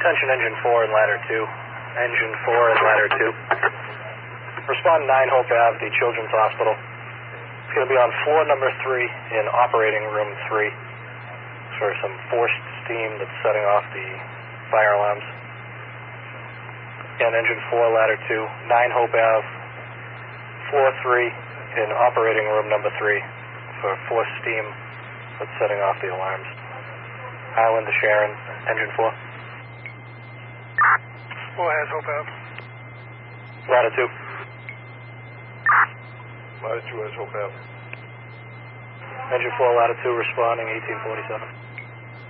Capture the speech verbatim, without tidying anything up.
Attention engine four and ladder two. Engine four and ladder two. Respond nine Hope Ave, the Children's Hospital. It's going to be on floor number three in operating room three for some forced steam that's setting off the fire alarms. And engine four, ladder two, nine Hope Ave, floor three in operating room number three for forced steam that's setting off the alarms. Island to Sharon, engine four. Four has Hope Ave. Ladder two. Ladder two has Hope Ave. Engine four, ladder two, responding eighteen forty-seven.